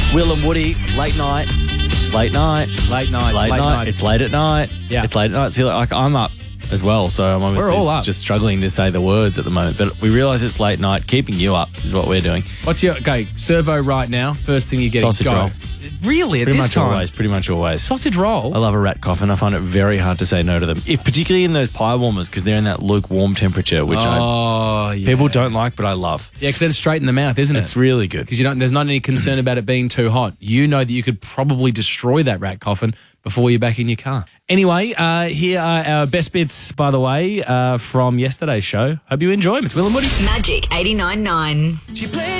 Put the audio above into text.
Will and Woody, late night. Late night. Late nights. Late night. It's late at night. Yeah. It's late at night. See, like, I'm up as well, so I'm obviously We're all up. just struggling to say the words at the moment. But we realise it's late night. Keeping you up is what we're doing. What's your servo right now? First thing you get. Sausage roll. Really? At Pretty this much time? always. Pretty much always. Sausage roll? I love a rat coffin. I find it very hard to say no to them, particularly in those pie warmers because they're in that lukewarm temperature, which people don't like, but I love. Yeah, because then it's straight in the mouth, isn't it? It's really good. Because there's not any concern about it being too hot. You know that you could probably destroy that rat coffin before you're back in your car. Anyway, here are our best bits, by the way, from yesterday's show. Hope you enjoy them. It's Will and Woody. Magic 89.9.